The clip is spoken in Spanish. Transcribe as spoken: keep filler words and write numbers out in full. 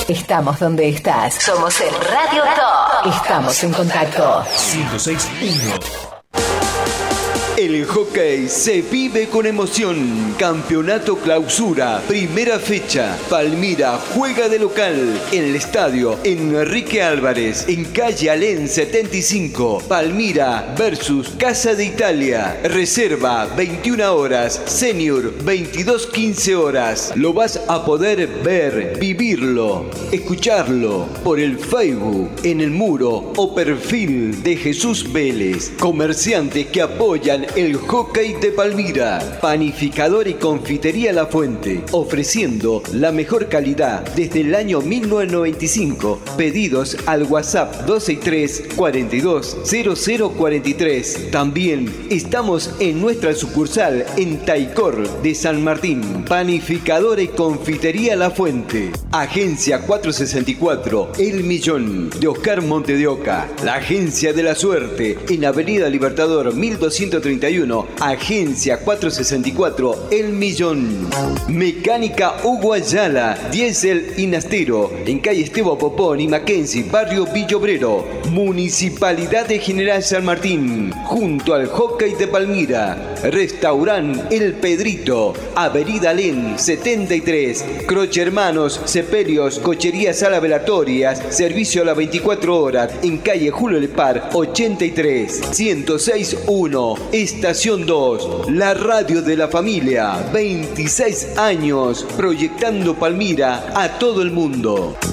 Estamos donde estás. Somos el Radio Top. Estamos en contacto. ciento seis punto uno. El hockey se vive con emoción. Campeonato Clausura, primera fecha. Palmira juega de local en el estadio Enrique Álvarez, en calle Alén setenta y cinco. Palmira versus Casa de Italia. Reserva veintiuna horas, senior veintidós quince horas. Lo vas a poder ver, vivirlo, escucharlo por el Facebook, en el muro o perfil de Jesús Vélez. Comerciantes que apoyan el hockey de Palmira. Panificador y confitería La Fuente, ofreciendo la mejor calidad desde el año mil novecientos noventa y cinco. Pedidos al WhatsApp dos seis tres, cuarenta y dos, cero cero cuarenta y tres. También estamos en nuestra sucursal en Taicor de San Martín. Panificador y confitería La Fuente. Agencia cuatrocientos sesenta y cuatro, El Millón, de Oscar Monte de Oca. La Agencia de la Suerte, en Avenida Libertador mil doscientos treinta y uno. Agencia cuatrocientos sesenta y cuatro, El Millón. Mecánica Hugo Ayala, Diesel y Nastero, en calle Esteban Popón y Mackenzie, barrio Villobrero. Municipalidad de General San Martín, junto al hockey de Palmira. Restaurant El Pedrito, Avenida Alén setenta y tres. Croce Hermanos, Sepelios, Cochería Sala Velatorias, servicio a las veinticuatro horas, en calle Julio Lepar ochenta y tres. ciento seis punto uno, Estación dos, la radio de la familia. veintiséis años proyectando Palmira a todo el mundo.